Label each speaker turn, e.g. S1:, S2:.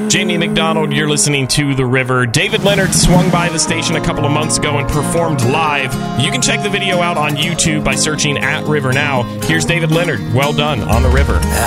S1: Jamie McDonald, you're listening to The River. David Leonard swung by the station a couple of months ago and performed live. You can check the video out on YouTube by searching @RiverNow. Here's David Leonard. Well done on The River.